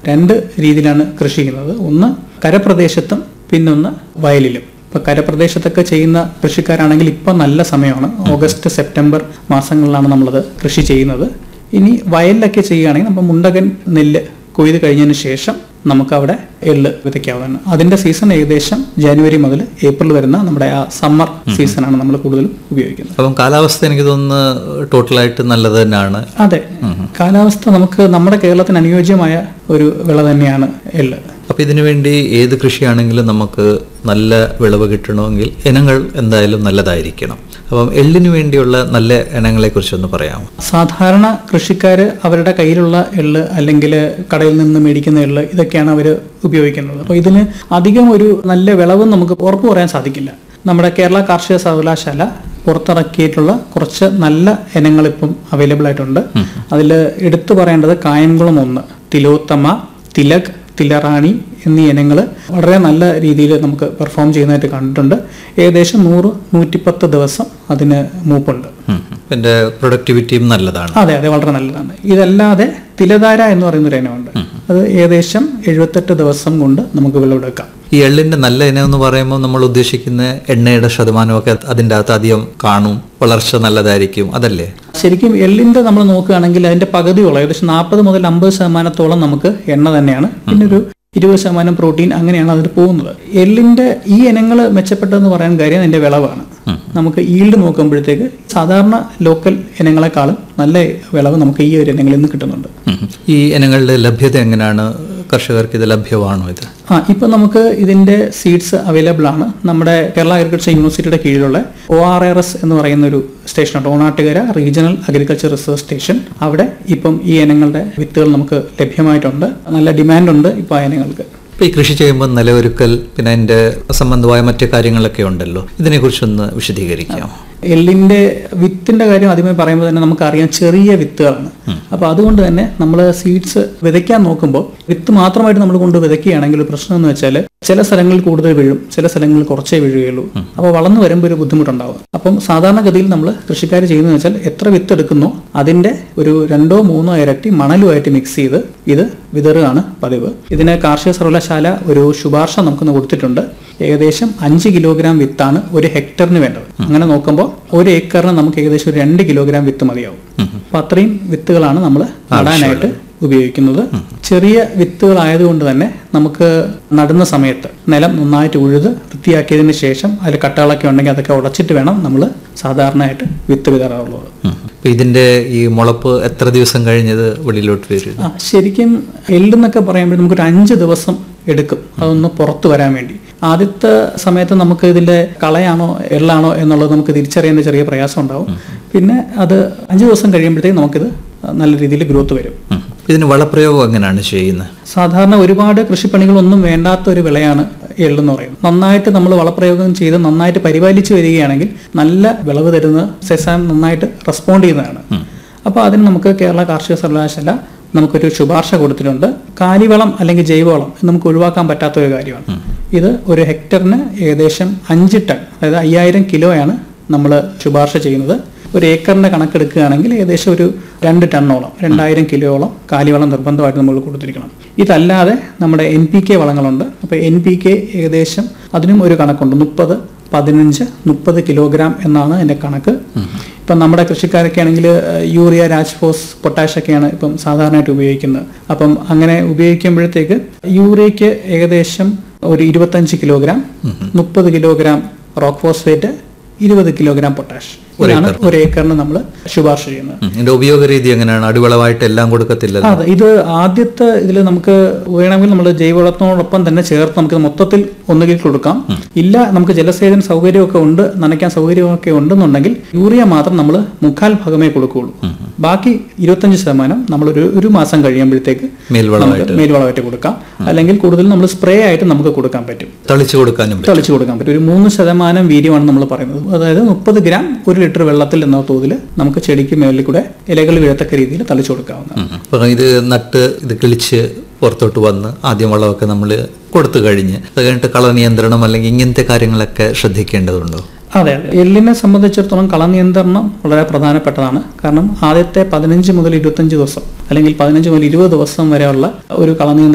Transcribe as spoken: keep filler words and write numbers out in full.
രണ്ട് രീതിയിലാണ് കൃഷി ചെയ്യുന്നത്. ഒന്ന് കരപ്രദേശത്തും പിന്നൊന്ന് വയലിലും. ഇപ്പൊ കരപ്രദേശത്തൊക്കെ ചെയ്യുന്ന കൃഷിക്കാരാണെങ്കിൽ ഇപ്പൊ നല്ല സമയമാണ്, ഓഗസ്റ്റ് സെപ്റ്റംബർ മാസങ്ങളിലാണ് നമ്മളത് കൃഷി ചെയ്യുന്നത്. ഇനി വയലിലൊക്കെ ചെയ്യുകയാണെങ്കിൽ നമ്മൾ മുണ്ടകൻ നെല്ല് കൊയ്ത് കഴിഞ്ഞതിന് ശേഷം നമുക്ക് അവിടെ എള്ള് വിതയ്ക്കാവുന്നതാണ്. അതിന്റെ സീസൺ ഏകദേശം ജനുവരി മുതൽ ഏപ്രിൽ വരുന്ന നമ്മുടെ ആ സമ്മർ സീസണാണ് നമ്മൾ കൂടുതലും ഉപയോഗിക്കുന്നത്. അപ്പം കാലാവസ്ഥ എനിക്ക് തോന്നുന്നു ടോട്ടലായിട്ട് നല്ലത് തന്നെയാണ്. അതെ, കാലാവസ്ഥ നമുക്ക് നമ്മുടെ കേരളത്തിന് അനുയോജ്യമായ ഒരു വിള തന്നെയാണ് എള്ള്. അപ്പം ഇതിനു വേണ്ടി ഏത് കൃഷിയാണെങ്കിലും നമുക്ക് നല്ല വിളവ് കിട്ടണമെങ്കിൽ ഇനങ്ങൾ എന്തായാലും നല്ലതായിരിക്കണം. അപ്പം എള്ളിനു വേണ്ടിയുള്ള നല്ല ഇനങ്ങളെ കുറിച്ചൊന്ന് പറയാമോ? സാധാരണ കൃഷിക്കാർ അവരുടെ കയ്യിലുള്ള എള്ള് അല്ലെങ്കിൽ കടയിൽ നിന്ന് മേടിക്കുന്ന എള്ള് ഇതൊക്കെയാണ് അവർ ഉപയോഗിക്കുന്നത്. അപ്പോൾ ഇതിന് അധികം ഒരു നല്ല വിളവ് നമുക്ക് ഉറപ്പ് പറയാൻ സാധിക്കില്ല. നമ്മുടെ കേരള കാർഷിക സർവകലാശാല പുറത്തിറക്കിയിട്ടുള്ള കുറച്ച് നല്ല ഇനങ്ങൾ ഇപ്പം അവൈലബിൾ ആയിട്ടുണ്ട്. അതിൽ എടുത്തു പറയേണ്ടത് കായംകുളം ഒന്ന്, തിലോത്തമ, തിലക്, തിലറാണി എന്നീ ഇനങ്ങൾ വളരെ നല്ല രീതിയിൽ നമുക്ക് പെർഫോം ചെയ്യുന്നതായിട്ട് കണ്ടിട്ടുണ്ട്. ഏകദേശം നൂറ് നൂറ്റിപ്പത്ത് ദിവസം അതിന് മൂപ്പുണ്ട്. എൻ്റെ പ്രൊഡക്ടിവിറ്റിയും നല്ലതാണ്. അതെ അതെ വളരെ നല്ലതാണ്. ഇതല്ലാതെ തിലധാര എന്ന് പറയുന്ന ഒരു ഇനമുണ്ട്. അത് ഏകദേശം എഴുപത്തെട്ട് ദിവസം കൊണ്ട് നമുക്ക് വിളവെടുക്കാം. ഈ എള്ളിന്റെ നല്ല ഇനം എന്ന് പറയുമ്പോൾ നമ്മൾ ഉദ്ദേശിക്കുന്ന എണ്ണയുടെ ശതമാനമൊക്കെ അതിൻ്റെ അകത്ത് അധികം കാണും, വളർച്ച നല്ലതായിരിക്കും, അതല്ലേ? ശരിക്കും എള്ളിന്റെ നമ്മൾ നോക്കുകയാണെങ്കിൽ അതിന്റെ പകുതിയോളം ഏകദേശം നാൽപ്പത് മുതൽ അമ്പത് ശതമാനത്തോളം നമുക്ക് എണ്ണ തന്നെയാണ്. പിന്നെ ഒരു ഇരുപത് ശതമാനം പ്രോട്ടീൻ, അങ്ങനെയാണ് അതിൽ പോകുന്നത്. എള്ളിന്റെ ഈ ഇനങ്ങൾ മെച്ചപ്പെട്ടതെന്ന് പറയാൻ കാര്യം അതിന്റെ വിളവാണ്. നമുക്ക് ഈൽഡ് നോക്കുമ്പോഴത്തേക്ക് സാധാരണ ലോക്കൽ ഇനങ്ങളെക്കാളും നല്ല വിളവ് നമുക്ക് ഈ ഒരു ഇനങ്ങളിൽ നിന്ന് കിട്ടുന്നുണ്ട്. ഈ ഇനങ്ങളുടെ ലഭ്യത എങ്ങനെയാണ്? കർഷകർക്ക് ഇത് ലഭ്യമാണോ? ഇത് ആ ഇപ്പൊ നമുക്ക് ഇതിന്റെ സീഡ്സ് അവൈലബിൾ ആണ്. നമ്മുടെ കേരള അഗ്രികൾച്ചർ യൂണിവേഴ്സിറ്റിയുടെ കീഴിലുള്ള ഒ ആർ ആർ എസ് എന്ന് പറയുന്ന ഒരു സ്റ്റേഷനുണ്ട്, Onattukara regional agriculture research station. അവിടെ ഇപ്പം ഈ ഇനങ്ങളുടെ വിത്തുകൾ നമുക്ക് ലഭ്യമായിട്ടുണ്ട്. നല്ല ഡിമാൻഡ് ഉണ്ട് ഇപ്പൊ ആ ഇനങ്ങൾക്ക്. ഇപ്പം ഈ കൃഷി ചെയ്യുമ്പോൾ നിലയൊരുക്കൽ, പിന്നെ അതിൻ്റെ സംബന്ധമായ മറ്റു കാര്യങ്ങളൊക്കെ ഉണ്ടല്ലോ, ഇതിനെക്കുറിച്ചൊന്ന് വിശദീകരിക്കാം. എള്ളിന്റെ വിത്തിന്റെ കാര്യം ആദ്യമേ പറയുമ്പോൾ തന്നെ നമുക്കറിയാം ചെറിയ വിത്തുകളാണ്. അപ്പൊ അതുകൊണ്ട് തന്നെ നമ്മൾ സീഡ്സ് വിതയ്ക്കാൻ നോക്കുമ്പോൾ വിത്ത് മാത്രമായിട്ട് നമ്മൾ കൊണ്ട് വിതയ്ക്കുകയാണെങ്കിൽ ഒരു പ്രശ്നം എന്ന് വെച്ചാൽ ചില സ്ഥലങ്ങളിൽ കൂടുതൽ വീഴും, ചില സ്ഥലങ്ങളിൽ കുറച്ചേ വീഴുകയുള്ളൂ. അപ്പോൾ വളർന്നു വരുമ്പോൾ ഒരു ബുദ്ധിമുട്ടുണ്ടാവും. അപ്പം സാധാരണഗതിയിൽ നമ്മൾ കൃഷിക്കാർ ചെയ്യുന്നതെന്ന് വെച്ചാൽ എത്ര വിത്ത് എടുക്കുന്നോ അതിന്റെ ഒരു രണ്ടോ മൂന്നോ ഇരട്ടി മണലുമായിട്ട് മിക്സ് ചെയ്ത് ഇത് വിതറുകയാണ് പതിവ്. ഇതിന് കാർഷിക സർവകലാശാല ഒരു ശുപാർശ നമുക്കൊന്ന് കൊടുത്തിട്ടുണ്ട്. ഏകദേശം അഞ്ച് കിലോഗ്രാം വിത്താണ് ഒരു ഹെക്ടറിന് വേണ്ടത്. അങ്ങനെ നോക്കുമ്പോൾ ഒരു ഏക്കറിന് നമുക്ക് ഏകദേശം ഒരു രണ്ട് കിലോഗ്രാം വിത്ത് മതിയാവും. അപ്പൊ അത്രയും വിത്തുകളാണ് നമ്മൾ നടാനായിട്ട് ഉപയോഗിക്കുന്നത്. ചെറിയ വിത്തുകളായതുകൊണ്ട് തന്നെ നമുക്ക് നടുന്ന സമയത്ത് നിലം നന്നായിട്ട് ഉഴുത് വൃത്തിയാക്കിയതിന് ശേഷം അതിൽ കട്ടകളൊക്കെ ഉണ്ടെങ്കിൽ അതൊക്കെ ഉടച്ചിട്ട് വേണം നമ്മൾ സാധാരണയായിട്ട് വിത്ത് വിതറാറുള്ളത്. ഇതിന്റെ ഈ മുളപ്പ് എത്ര ദിവസം കഴിഞ്ഞത് വെളിയിലോട്ട് വരും? ആ ശരിക്കും എള്ളെന്നൊക്കെ പറയുമ്പോൾ നമുക്കൊരു അഞ്ച് ദിവസം എടുക്കും അതൊന്ന് പുറത്തു വരാൻ വേണ്ടി. ആദ്യത്തെ സമയത്ത് നമുക്ക് ഇതിന്റെ കളയാണോ എള്ളാണോ എന്നുള്ളത് നമുക്ക് തിരിച്ചറിയുന്ന ചെറിയ പ്രയാസം ഉണ്ടാവും. പിന്നെ അത് അഞ്ചു ദിവസം കഴിയുമ്പോഴത്തേക്ക് നമുക്കിത് നല്ല രീതിയിൽ ഗ്രോത്ത് വരും. ഇതിന് വളപ്രയോഗം എങ്ങനെയാണ് ചെയ്യുന്നത്? സാധാരണ ഒരുപാട് കൃഷിപ്പണികളൊന്നും വേണ്ടാത്ത ഒരു വിളയാണ് എള്ളെന്ന് പറയുന്നത്. നന്നായിട്ട് നമ്മൾ വളപ്രയോഗം ചെയ്ത് നന്നായിട്ട് പരിപാലിച്ചു വരികയാണെങ്കിൽ നല്ല വിളവ് തരുന്ന സെസാം നന്നായിട്ട് റെസ്പോണ്ട് ചെയ്യുന്നതാണ്. അപ്പോൾ അതിന് നമുക്ക് കേരള കാർഷിക സർവകലാശാല നമുക്കൊരു ശുപാർശ കൊടുത്തിട്ടുണ്ട്. കാലിവളം അല്ലെങ്കിൽ ജൈവവളം നമുക്ക് ഒഴിവാക്കാൻ പറ്റാത്ത ഒരു കാര്യമാണ്. ഇത് ഒരു ഹെക്ടറിന് ഏകദേശം അഞ്ച് ടൺ, അതായത് അയ്യായിരം കിലോയാണ് നമ്മൾ ശുപാർശ ചെയ്യുന്നത്. ഒരു ഏക്കറിന്റെ കണക്കെടുക്കുകയാണെങ്കിൽ ഏകദേശം ഒരു രണ്ട് ടണ്ണോളം രണ്ടായിരം കിലോയോളം കാലിവളം നിർബന്ധമായിട്ട് നമ്മൾ കൊടുത്തിരിക്കണം. ഇതല്ലാതെ നമ്മുടെ എൻ പി കെ വളങ്ങളുണ്ട്. അപ്പോൾ എൻ പി കെ ഏകദേശം അതിനും ഒരു കണക്കുണ്ട്. മുപ്പത് പതിനഞ്ച് മുപ്പത് കിലോഗ്രാം എന്നാണ് എൻ്റെ കണക്ക്. ഇപ്പം നമ്മുടെ കൃഷിക്കാരൊക്കെ ആണെങ്കിൽ യൂറിയ, രാജ്ഫോസ്, പൊട്ടാഷ് ഒക്കെയാണ് ഇപ്പം സാധാരണയായിട്ട് ഉപയോഗിക്കുന്നത്. അപ്പം അങ്ങനെ ഉപയോഗിക്കുമ്പോഴത്തേക്ക് യൂറിയയ്ക്ക് ഏകദേശം ഒരു ഇരുപത്തഞ്ച് കിലോഗ്രാം, മുപ്പത് കിലോഗ്രാം റോക്ക് ഫോസ്ഫേറ്റ്, ഇരുപത് കിലോഗ്രാം പൊട്ടാഷ് ഇതാണ് ഒരു ഏക്കറിന് നമ്മൾ ശുപാർശ ചെയ്യുന്നത്. ഇതിന്റെ ഉപയോഗ രീതി എങ്ങനെയാണ്? അടിവളമായിട്ട് എല്ലാം കൊടുക്കത്തില്ല? അതെ, ഇത് ആദ്യത്തെ ഇതിൽ നമുക്ക് വേണമെങ്കിൽ നമ്മൾ ജൈവവളത്തിനോടൊപ്പം തന്നെ ചേർത്ത് നമുക്ക് മൊത്തത്തിൽ ഒന്നുകിൽ കൊടുക്കാം. ഇല്ല നമുക്ക് ജലസേചന സൗകര്യമൊക്കെ ഉണ്ട്, നനയ്ക്കാൻ സൗകര്യമൊക്കെ ഉണ്ടെന്നുണ്ടെങ്കിൽ യൂറിയ മാത്രം നമ്മൾ മുക്കാൽ ഭാഗമേ കൊടുക്കുകയുള്ളൂ. ബാക്കി ഇരുപത്തഞ്ച് ശതമാനം നമ്മൾ ഒരു ഒരു മാസം കഴിയുമ്പോഴത്തേക്ക് മേൽവളമായിട്ട് കൊടുക്കാം. അല്ലെങ്കിൽ കൂടുതൽ നമ്മൾ സ്പ്രേ ആയിട്ട് നമുക്ക് കൊടുക്കാൻ പറ്റും, തളിച്ചു കൊടുക്കാനും തളിച്ചു കൊടുക്കാൻ പറ്റും. ഒരു മൂന്ന് ശതമാനം വീര്യമാണ് നമ്മൾ പറയുന്നത്. അതായത് മുപ്പത് ഗ്രാം ഒരു ലിറ്റർ വെള്ളത്തിൽ എന്ന തോതിൽ നമുക്ക് ചെടിക്ക് മേലിൽ കൂടെ ഇലകൾ വീഴത്തക്ക രീതിയിൽ തളിച്ചു കൊടുക്കാവുന്നതാണ്. ഇത് നട്ട് ഇത് കിളിച്ച് പുറത്തോട്ട് വന്ന് ആദ്യം വളമൊക്കെ നമ്മൾ കൊടുത്തു കഴിഞ്ഞ് അത് കഴിഞ്ഞിട്ട് കള നിയന്ത്രണം അല്ലെങ്കിൽ ഇങ്ങനത്തെ കാര്യങ്ങളൊക്കെ ശ്രദ്ധിക്കേണ്ടതുണ്ടോ? അതെ അതെ, എള്ളിനെ സംബന്ധിച്ചിടത്തോളം കളനിയന്ത്രണം വളരെ പ്രധാനപ്പെട്ടതാണ്. കാരണം ആദ്യത്തെ പതിനഞ്ച് മുതൽ ഇരുപത്തഞ്ച് ദിവസം അല്ലെങ്കിൽ പതിനഞ്ച് മുതൽ ഇരുപത് ദിവസം വരെയുള്ള ഒരു കളനിയന്ത്രണം